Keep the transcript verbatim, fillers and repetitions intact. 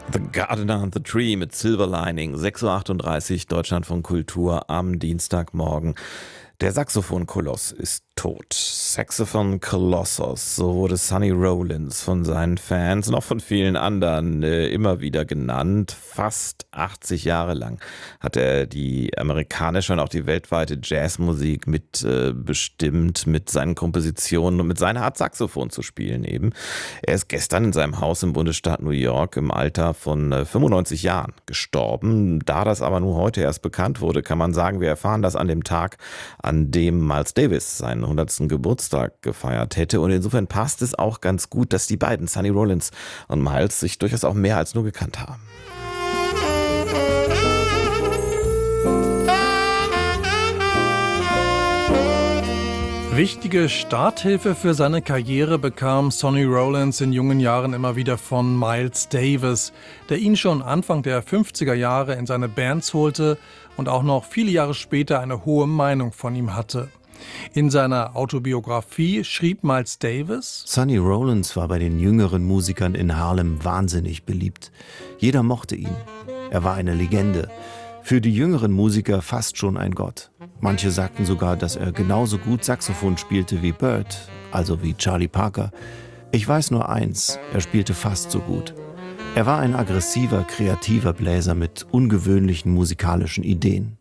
The Gardener and the Tree mit Silver Lining, sechs Uhr achtunddreißig, Deutschlandfunk Kultur am Dienstagmorgen. Der Saxophon-Koloss ist tot. Saxophon Colossus, so wurde Sonny Rollins von seinen Fans und auch von vielen anderen äh, immer wieder genannt. Fast achtzig Jahre lang hat er die amerikanische und auch die weltweite Jazzmusik mit äh, bestimmt, mit seinen Kompositionen und mit seiner Art Saxophon zu spielen eben. Er ist gestern in seinem Haus im Bundesstaat New York im Alter von äh, fünfundneunzig Jahren gestorben. Da das aber nur heute erst bekannt wurde, kann man sagen, wir erfahren das an dem Tag, an dem Miles Davis seinen hundertsten Geburtstag gefeiert hätte. Und insofern passt es auch ganz gut, dass die beiden, Sonny Rollins und Miles, sich durchaus auch mehr als nur gekannt haben. Wichtige Starthilfe für seine Karriere bekam Sonny Rollins in jungen Jahren immer wieder von Miles Davis, der ihn schon Anfang der fünfziger Jahre in seine Bands holte und auch noch viele Jahre später eine hohe Meinung von ihm hatte. In seiner Autobiografie schrieb Miles Davis: Sonny Rollins war bei den jüngeren Musikern in Harlem wahnsinnig beliebt. Jeder mochte ihn. Er war eine Legende. Für die jüngeren Musiker fast schon ein Gott. Manche sagten sogar, dass er genauso gut Saxophon spielte wie Bird, also wie Charlie Parker. Ich weiß nur eins, er spielte fast so gut. Er war ein aggressiver, kreativer Bläser mit ungewöhnlichen musikalischen Ideen.